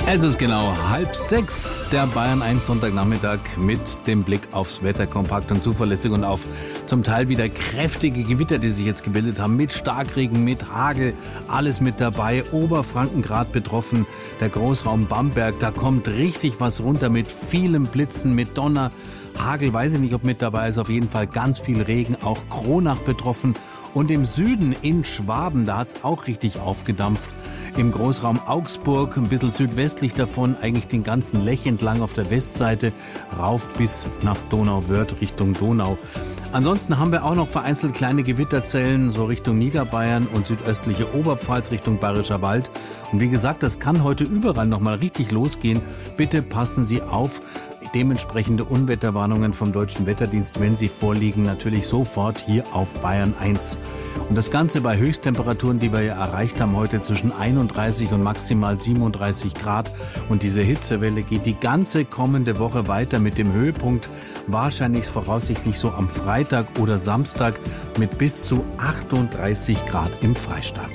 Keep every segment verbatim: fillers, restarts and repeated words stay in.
Es ist genau halb sechs, der Bayern eins Sonntagnachmittag mit dem Blick aufs Wetter, kompakt und zuverlässig und auf zum Teil wieder kräftige Gewitter, die sich jetzt gebildet haben, mit Starkregen, mit Hagel, alles mit dabei. Oberfranken gerade betroffen, der Großraum Bamberg, da kommt richtig was runter mit vielen Blitzen, mit Donner. Hagel, weiß ich nicht, ob mit dabei ist, auf jeden Fall ganz viel Regen, auch Kronach betroffen. Und im Süden in Schwaben, da hat's auch richtig aufgedampft. Im Großraum Augsburg, ein bisschen südwestlich davon, eigentlich den ganzen Lech entlang auf der Westseite, rauf bis nach Donauwörth, Richtung Donau. Ansonsten haben wir auch noch vereinzelt kleine Gewitterzellen, so Richtung Niederbayern und südöstliche Oberpfalz, Richtung Bayerischer Wald. Und wie gesagt, das kann heute überall noch mal richtig losgehen. Bitte passen Sie auf. Dementsprechende Unwetterwarnungen vom Deutschen Wetterdienst, wenn sie vorliegen, natürlich sofort hier auf Bayern eins. Und das Ganze bei Höchsttemperaturen, die wir ja erreicht haben heute zwischen einunddreißig und maximal siebenunddreißig Grad. Und diese Hitzewelle geht die ganze kommende Woche weiter mit dem Höhepunkt wahrscheinlich voraussichtlich so am Freitag oder Samstag mit bis zu achtunddreißig Grad im Freistaat.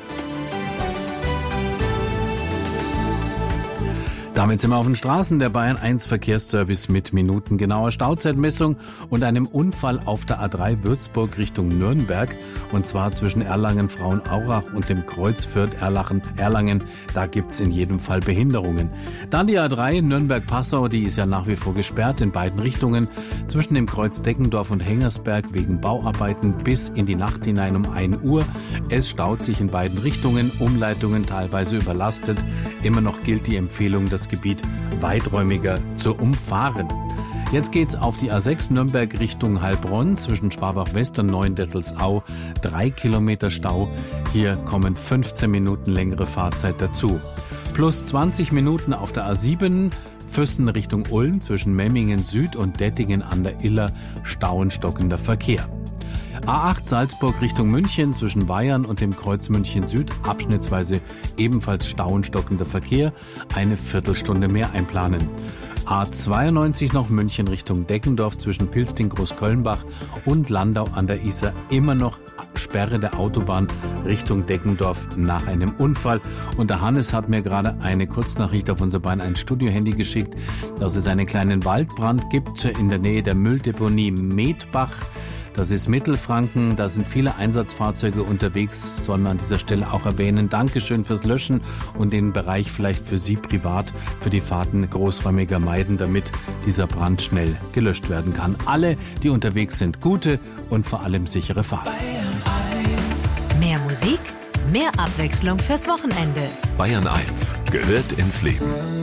Damit sind wir auf den Straßen. Der Bayern eins Verkehrsservice mit minutengenauer Stauzeitmessung und einem Unfall auf der A drei Würzburg Richtung Nürnberg. Und zwar zwischen Erlangen-Frauenaurach und dem Kreuz Fürth-Erlangen. Da gibt's in jedem Fall Behinderungen. Dann die A drei Nürnberg-Passau, die ist ja nach wie vor gesperrt in beiden Richtungen. Zwischen dem Kreuz Deggendorf und Hengersberg wegen Bauarbeiten bis in die Nacht hinein um ein Uhr. Es staut sich in beiden Richtungen, Umleitungen teilweise überlastet. Immer noch gilt die Empfehlung, das Gebiet weiträumiger zu umfahren. Jetzt geht's auf die A sechs Nürnberg Richtung Heilbronn zwischen Schwabach-West und Neuendettelsau. Drei Kilometer Stau. Hier kommen fünfzehn Minuten längere Fahrzeit dazu. Plus zwanzig Minuten auf der A sieben Füssen Richtung Ulm zwischen Memmingen Süd und Dettingen an der Iller. Stauenstockender Verkehr. A acht Salzburg Richtung München zwischen Bayern und dem Kreuz München Süd, abschnittsweise ebenfalls stauenstockender Verkehr, eine Viertelstunde mehr einplanen. A zweiundneunzig noch München Richtung Deggendorf zwischen Pilsting Großkölnbach und Landau an der Isar, immer noch Sperre der Autobahn Richtung Deggendorf nach einem Unfall. Und der Hannes hat mir gerade eine Kurznachricht auf unser Bayern eins Studiohandy geschickt, dass es einen kleinen Waldbrand gibt in der Nähe der Mülldeponie Medbach. Das ist Mittelfranken, da sind viele Einsatzfahrzeuge unterwegs, soll man an dieser Stelle auch erwähnen. Dankeschön fürs Löschen und den Bereich vielleicht für Sie privat, für die Fahrten großräumiger meiden, damit dieser Brand schnell gelöscht werden kann. Alle, die unterwegs sind, gute und vor allem sichere Fahrt. Mehr Musik, mehr Abwechslung fürs Wochenende. Bayern eins gehört ins Leben.